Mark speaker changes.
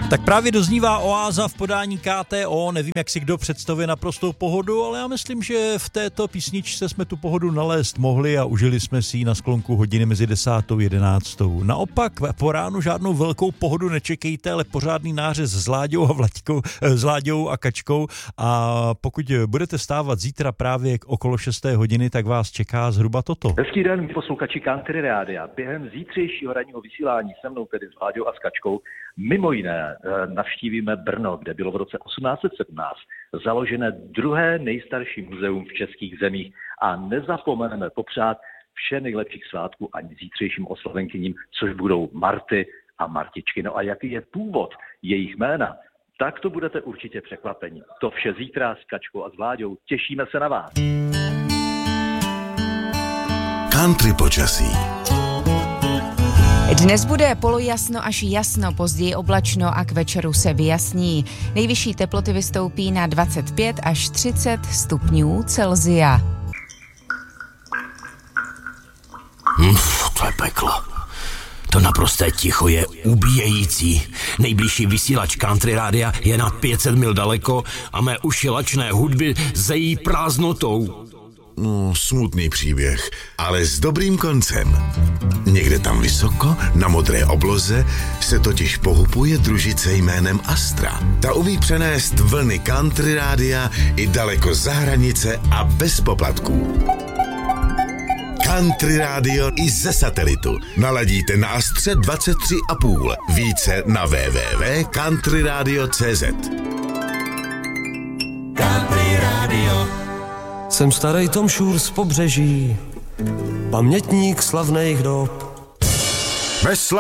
Speaker 1: Tak právě doznívá Oáza v podání KTO, nevím, jak si kdo představuje naprostou pohodu, ale já myslím, že v této písničce jsme tu pohodu nalézt mohli a užili jsme si ji na sklonku hodiny mezi 10. a 11. Naopak po ránu žádnou velkou pohodu nečekejte, ale pořádný nářez s Láďou a Kačkou, a pokud budete stávat zítra právě okolo 6. hodiny, tak vás čeká zhruba toto.
Speaker 2: Hezký den, posluchači Country Rádia. Během zítřejšího ranního vysílání se mnou, tedy s Láďou a s Kačkou, mimo jiné navštívíme Brno, kde bylo v roce 1817 založené druhé nejstarší muzeum v českých zemích, a nezapomeneme popřát vše nejlepších svátků a zítřejším oslavenkyním, což budou Marty a Martičky. No a jaký je původ jejich jména, tak to budete určitě překvapeni. To vše zítra s Kačkou a s Vláďou. Těšíme se na vás.
Speaker 3: Country počasí.
Speaker 4: Dnes bude polojasno až jasno, později oblačno a k večeru se vyjasní. Nejvyšší teploty vystoupí na 25 až 30 stupňů Celsia.
Speaker 5: To je peklo. To naprosté ticho je ubíjející. Nejbližší vysílač Country Rádia je na 500 mil daleko a mé uši lačné hudby zejí prázdnotou.
Speaker 3: No, smutný příběh, ale s dobrým koncem. Někde tam vysoko, na modré obloze, se totiž pohupuje družice jménem Astra. Ta umí přenést vlny Country Rádia i daleko za hranice a bez poplatků. Country Radio i ze satelitu. Naladíte na Astře 23,5. Více na www.countryradio.cz.
Speaker 6: Country Radio. Jsem starej Tom Šůr z Pobřeží, pamětník slavných dob.